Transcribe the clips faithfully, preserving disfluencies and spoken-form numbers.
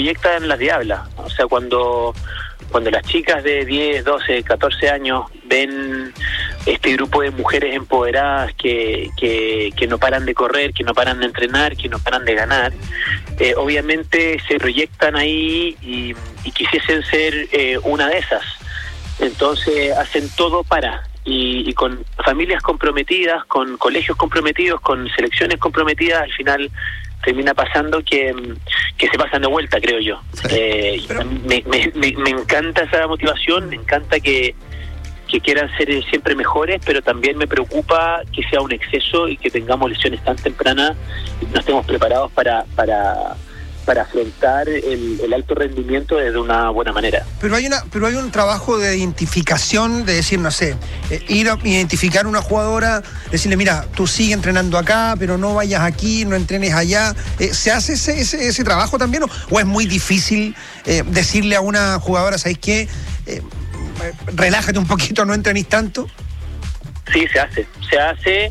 proyecta en las diablas. O sea, cuando cuando las chicas de diez, doce, catorce años ven este grupo de mujeres empoderadas que, que, que no paran de correr, que no paran de entrenar, que no paran de ganar, eh, obviamente se proyectan ahí y, y quisiesen ser eh, una de esas. Entonces hacen todo para, y, y con familias comprometidas, con colegios comprometidos, con selecciones comprometidas, al final termina pasando que, que se pasan de vuelta, creo yo. Sí, eh, pero... me, me, me, me encanta esa motivación, me encanta que, que quieran ser siempre mejores, pero también me preocupa que sea un exceso y que tengamos lesiones tan tempranas y no estemos preparados para para para afrontar el, el alto rendimiento de una buena manera. Pero hay una, pero hay un trabajo de identificación, de decir, no sé, eh, ir a identificar una jugadora, decirle, mira, tú sigue entrenando acá, pero no vayas aquí, no entrenes allá. Eh, ¿Se hace ese, ese, ese trabajo también o, o es muy difícil eh, decirle a una jugadora, ¿sabes qué? Eh, relájate un poquito, no entrenes tanto? Sí, se hace, se hace.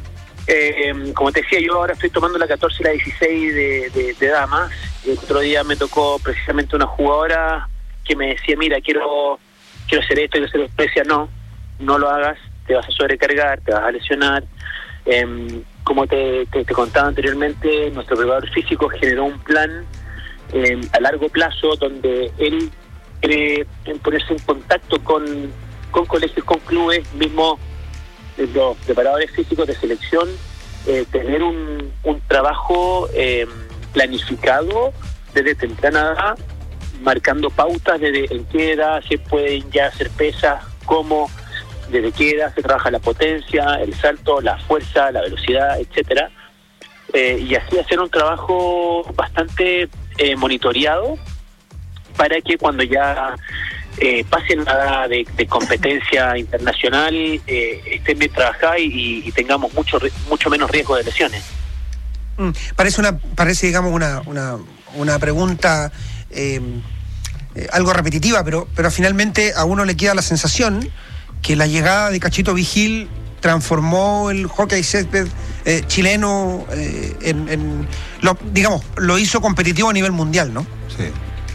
Eh, como te decía, yo ahora estoy tomando la catorce y la dieciséis de, de, de damas. El otro día me tocó precisamente una jugadora que me decía, mira, quiero quiero hacer esto, quiero hacer esto. Decía, no, no lo hagas, te vas a sobrecargar, te vas a lesionar. Eh, como te, te, te contaba anteriormente, nuestro preparador físico generó un plan eh, a largo plazo donde él quiere ponerse en contacto con, con colegios, con clubes, mismo los preparadores físicos de selección, eh, tener un, un trabajo eh, planificado desde temprana edad, marcando pautas desde en qué edad se pueden ya hacer pesas, cómo, desde qué edad se trabaja la potencia, el salto, la fuerza, la velocidad, etcétera, eh, y así hacer un trabajo bastante eh, monitoreado para que cuando ya Eh, pasen a de, de competencia internacional, eh, estén bien trabajadas y, y tengamos mucho mucho menos riesgo de lesiones. Mm, parece una parece digamos una una, una pregunta eh, eh, algo repetitiva, pero pero finalmente a uno le queda la sensación que la llegada de Cachito Vigil transformó el hockey césped eh, chileno eh, en, en lo, digamos lo hizo competitivo a nivel mundial, ¿no? Sí.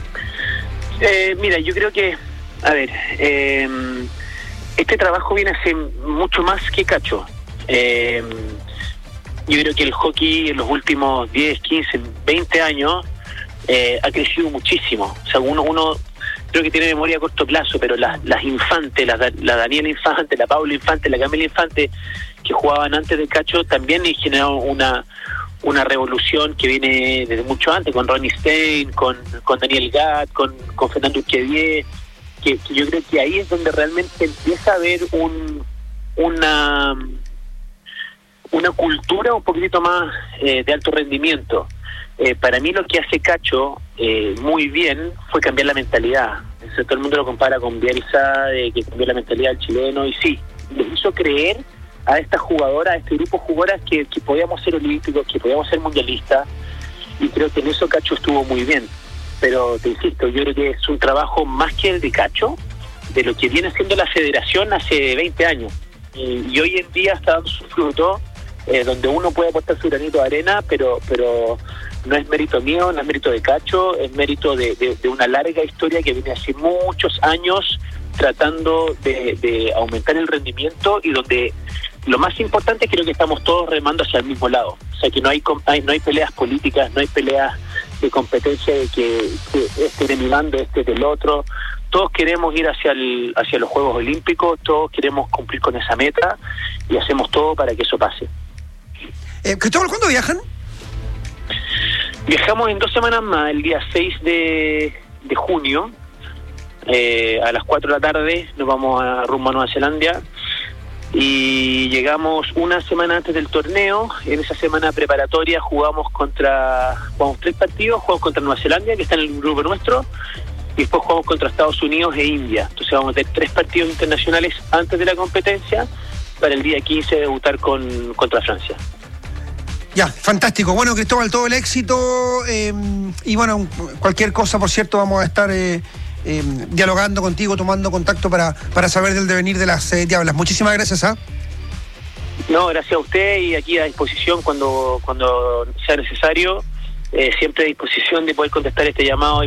Eh, mira, yo creo que A ver, eh, este trabajo viene a ser mucho más que Cacho. Eh, yo creo que el hockey en los últimos diez, quince, veinte años eh, ha crecido muchísimo. O sea, uno, uno creo que tiene memoria a corto plazo, pero las, las Infante, la, la Daniela Infante, la Paula Infante, la Camila Infante, que jugaban antes de Cacho, también generaron una una revolución que viene desde mucho antes, con Ronnie Stein, con, con Daniel Gatt, con, con Fernando Urquidier. Que, que yo creo que ahí es donde realmente empieza a haber un una una cultura un poquitito más eh, de alto rendimiento. Eh, para mí lo que hace Cacho eh, muy bien fue cambiar la mentalidad. Entonces, todo el mundo lo compara con Bielsa, de que cambió la mentalidad del chileno, y sí, les hizo creer a esta jugadora, a este grupo de jugadoras que, que podíamos ser olímpicos, que podíamos ser mundialistas, y creo que en eso Cacho estuvo muy bien. Pero te insisto, yo creo que es un trabajo más que el de Cacho, de lo que viene haciendo la federación hace veinte años. Y, y hoy en día está dando su fruto, eh, donde uno puede aportar su granito de arena, pero pero no es mérito mío, no es mérito de Cacho, es mérito de, de, de una larga historia que viene hace muchos años tratando de, de aumentar el rendimiento, y donde lo más importante creo que estamos todos remando hacia el mismo lado. O sea, que no hay, hay no hay peleas políticas, no hay peleas de competencia de que, que este de mi bando, este del otro. Todos queremos ir hacia el, hacia los Juegos Olímpicos, todos queremos cumplir con esa meta y hacemos todo para que eso pase. Eh, Cristóbal, ¿cuándo viajan? Viajamos en dos semanas más, el día seis de, de junio, eh, a las cuatro de la tarde nos vamos a rumbo a Nueva Zelanda. Y llegamos una semana antes del torneo. En esa semana preparatoria jugamos contra jugamos tres partidos, jugamos contra Nueva Zelanda, que está en el grupo nuestro, y después jugamos contra Estados Unidos e India. Entonces vamos a tener tres partidos internacionales antes de la competencia, para el día quince debutar con contra Francia. Ya, fantástico. Bueno, Cristóbal, todo el éxito, eh, y bueno, cualquier cosa, por cierto, vamos a estar eh, Eh, dialogando contigo, tomando contacto para, para saber del devenir de las eh, Diablas. Muchísimas gracias. ¿ah? No, gracias a usted, y aquí a disposición cuando cuando sea necesario, eh, siempre a disposición de poder contestar este llamado.